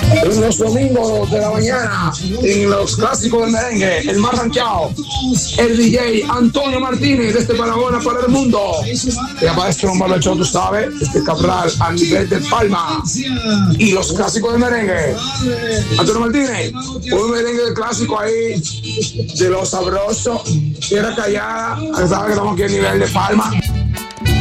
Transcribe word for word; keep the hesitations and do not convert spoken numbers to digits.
En los domingos de la mañana, en los clásicos del merengue, el más ranchado, el D J Antonio Martínez, de este Barahona para el mundo. Y aparece un barbecho, tú sabes, este Cabral a nivel de Palma. Y los clásicos del merengue. Antonio Martínez, un merengue clásico ahí, de lo sabroso, tierra callada, sabes que estamos aquí a nivel de Palma.